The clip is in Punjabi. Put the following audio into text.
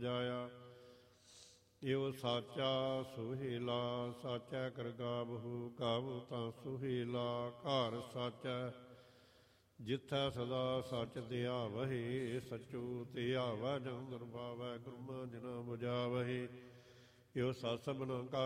ਜਾਇਆ। ਇਉ ਸਾਚਾ ਸੁਹੇਲਾ ਸਾਚੈ ਕਰ ਗਾਵਹੁ, ਗਾਵਹੁ ਤਾਂ ਸੁਹੇਲਾ ਘਰ ਸਾਚੈ। ਜਿੱਥੈ ਸਦਾ ਸੱਚ ਧਿਆਵਹਿ, ਸਚੁ ਧਿਆਵੈ ਜਮ ਦਰਬਾਵੈ। ਗੁਰਮੁ ਜਿਨਾ ਬੁਝਾਵਹਿ, ਇਉ ਸਤ ਸਭਨਾ ਕਾ